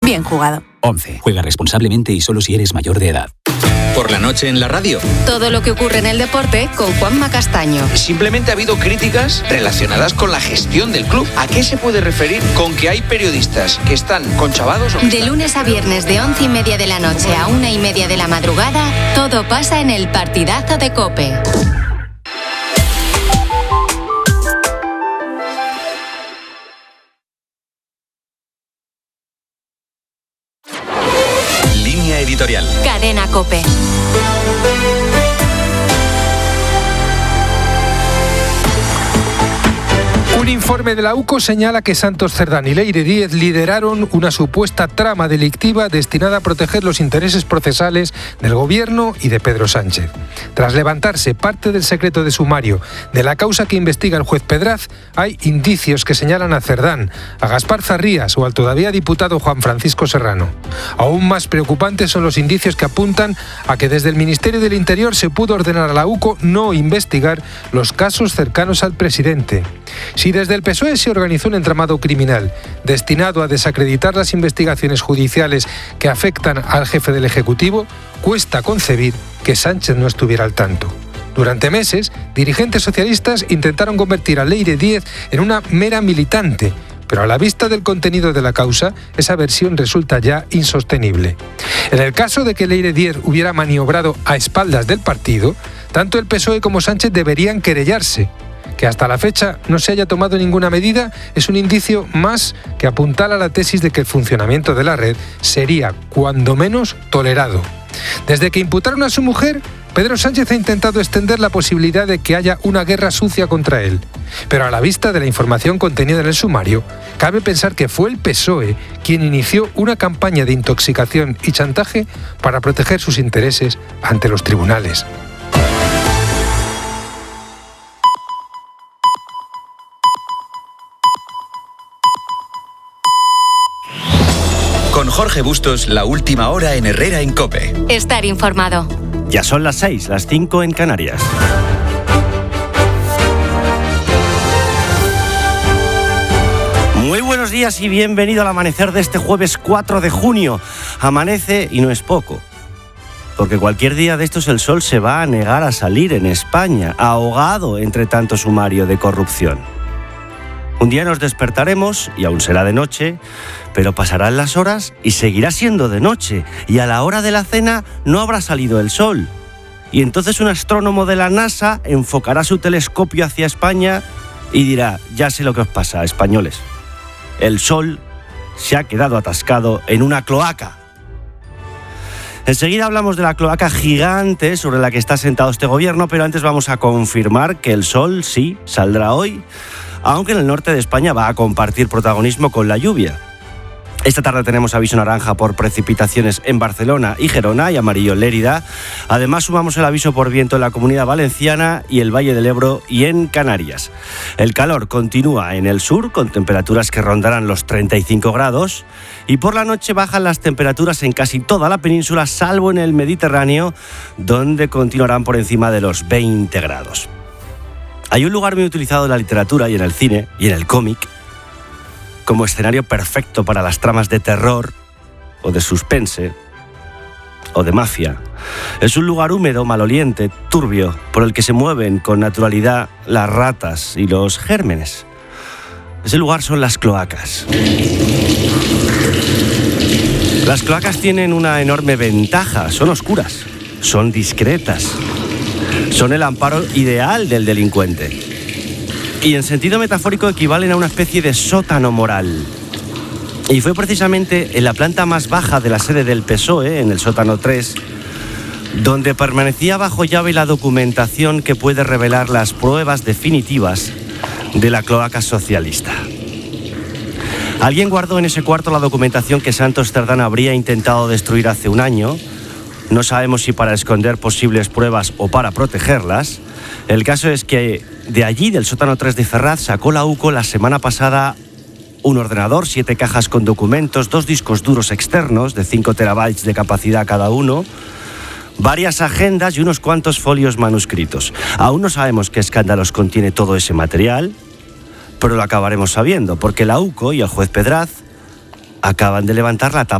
Bien jugado. 11. Juega responsablemente y solo si eres mayor de edad. Por la noche en la radio. Todo lo que ocurre en el deporte con Juanma Castaño. Simplemente ha habido críticas relacionadas con la gestión del club. ¿A qué se puede referir con que hay periodistas que están conchavados? De lunes a viernes de 11:30 de la noche a 1:30 de la madrugada, todo pasa en el partidazo de COPE. Línea editorial. Cadena COPE. Un informe de la UCO señala que Santos Cerdán y Leire Díez lideraron una supuesta trama delictiva destinada a proteger los intereses procesales del gobierno y de Pedro Sánchez. Tras levantarse parte del secreto de sumario de la causa que investiga el juez Pedraz, hay indicios que señalan a Cerdán, a Gaspar Zarrías o al todavía diputado Juan Francisco Serrano. Aún más preocupantes son los indicios que apuntan a que desde el Ministerio del Interior se pudo ordenar a la UCO no investigar los casos cercanos al presidente. Si desde el PSOE se organizó un entramado criminal destinado a desacreditar las investigaciones judiciales que afectan al jefe del Ejecutivo, cuesta concebir que Sánchez no estuviera al tanto. Durante meses, dirigentes socialistas intentaron convertir a Leire Díez en una mera militante, pero a la vista del contenido de la causa, esa versión resulta ya insostenible. En el caso de que Leire Díez hubiera maniobrado a espaldas del partido, tanto el PSOE como Sánchez deberían querellarse. Que hasta la fecha no se haya tomado ninguna medida es un indicio más que apuntala a la tesis de que el funcionamiento de la red sería, cuando menos, tolerado. Desde que imputaron a su mujer, Pedro Sánchez ha intentado extender la posibilidad de que haya una guerra sucia contra él. Pero a la vista de la información contenida en el sumario, cabe pensar que fue el PSOE quien inició una campaña de intoxicación y chantaje para proteger sus intereses ante los tribunales. Con Jorge Bustos, la última hora en Herrera en COPE. Estar informado. Ya son las 6, las 5 en Canarias. Muy buenos días y bienvenido al amanecer de este jueves 4 de junio. Amanece y no es poco, porque cualquier día de estos el sol se va a negar a salir en España, ahogado entre tanto sumario de corrupción. Un día nos despertaremos y aún será de noche, pero pasarán las horas y seguirá siendo de noche, y a la hora de la cena no habrá salido el sol. Y entonces un astrónomo de la NASA enfocará su telescopio hacia España y dirá: ya sé lo que os pasa, españoles. El sol se ha quedado atascado en una cloaca. Enseguida hablamos de la cloaca gigante sobre la que está sentado este gobierno, pero antes vamos a confirmar que el sol sí saldrá hoy, aunque en el norte de España va a compartir protagonismo con la lluvia. Esta tarde tenemos aviso naranja por precipitaciones en Barcelona y Gerona y amarillo en Lérida. Además sumamos el aviso por viento en la Comunidad Valenciana y el Valle del Ebro y en Canarias. El calor continúa en el sur con temperaturas que rondarán los 35 grados y por la noche bajan las temperaturas en casi toda la península, salvo en el Mediterráneo, donde continuarán por encima de los 20 grados. Hay un lugar muy utilizado en la literatura y en el cine y en el cómic como escenario perfecto para las tramas de terror o de suspense o de mafia. Es un lugar húmedo, maloliente, turbio, por el que se mueven con naturalidad las ratas y los gérmenes. Ese lugar son las cloacas. Las cloacas tienen una enorme ventaja: son oscuras, son discretas, son el amparo ideal del delincuente. Y en sentido metafórico equivalen a una especie de sótano moral. Y fue precisamente en la planta más baja de la sede del PSOE, en el sótano 3, donde permanecía bajo llave la documentación que puede revelar las pruebas definitivas de la cloaca socialista. Alguien guardó en ese cuarto la documentación que Santos Cerdán habría intentado destruir hace un año. No sabemos si para esconder posibles pruebas o para protegerlas. El caso es que de allí, del sótano 3 de Ferraz, sacó la UCO la semana pasada un ordenador, 7 cajas con documentos, 2 discos duros externos de 5 terabytes de capacidad cada uno, varias agendas y unos cuantos folios manuscritos. Aún no sabemos qué escándalos contiene todo ese material, pero lo acabaremos sabiendo, porque la UCO y el juez Pedraz acaban de levantar la tapa